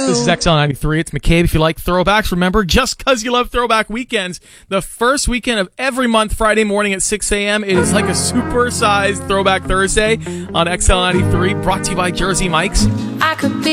This is XL93. It's McCabe. If you like throwbacks, remember, just because you love throwback weekends, the first weekend of every month, Friday morning at 6 a.m., it is like a super-sized Throwback Thursday on XL93, brought to you by Jersey Mike's. I could be